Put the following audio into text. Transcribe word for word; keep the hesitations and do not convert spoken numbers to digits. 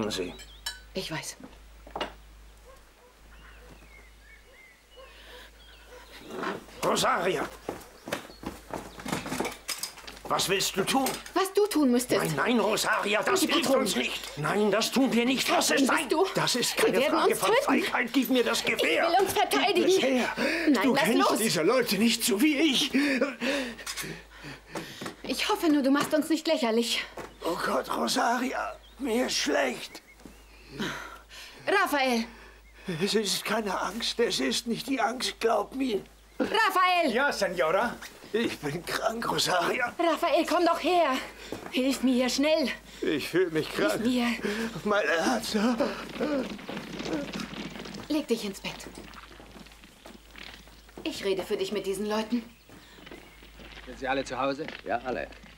Sie. Ich weiß. Rosaria! Was willst du tun? Was du tun müsstest. Nein, nein, Rosaria, das hilft uns nicht. Nein, das tun wir nicht. Was ist Nein, du? Das ist keine Frage von Feigheit. Gib mir das Gewehr. Ich will uns verteidigen. Gib es her. Nein, du lass kennst los. diese Leute nicht so wie ich. Ich hoffe nur, du machst uns nicht lächerlich. Oh Gott, Rosaria, mir ist schlecht. Raphael! Es ist keine Angst. Es ist nicht die Angst, glaub mir. Raphael! Ja, Senora. Ich bin krank, Rosaria. Raphael, komm doch her. Hilf mir, schnell. Ich fühle mich krank. Hilf mir. Mein Herz. Leg dich ins Bett. Ich rede für dich mit diesen Leuten. Sind Sie alle zu Hause? Ja, alle.